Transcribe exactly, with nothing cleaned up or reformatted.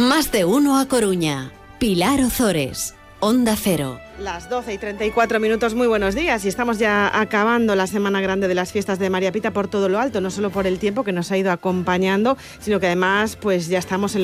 Más de uno a Coruña. Pilar Ozores, Onda Cero. Las doce y treinta y cuatro minutos, muy buenos días, y estamos ya acabando la semana grande de las fiestas de María Pita por todo lo alto, no solo por el tiempo que nos ha ido acompañando, sino que además pues ya estamos en